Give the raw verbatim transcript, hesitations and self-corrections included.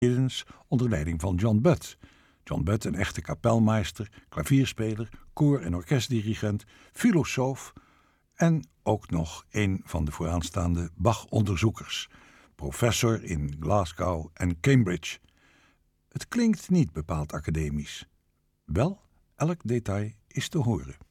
onder leiding van John Butt. John Butt, een echte kapelmeester, klavierspeler, koor- en orkestdirigent, filosoof en ook nog een van de vooraanstaande Bach-onderzoekers, professor in Glasgow en Cambridge. Het klinkt niet bepaald academisch. Wel, elk detail is te horen.